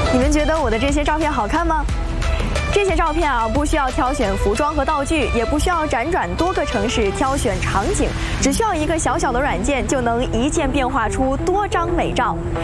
你们觉得我的这些照片好看吗？这些照片啊，不需要挑选服装和道具，也不需要辗转多个城市挑选场景，只需要一个小小的软件，就能一键变化出多张美照。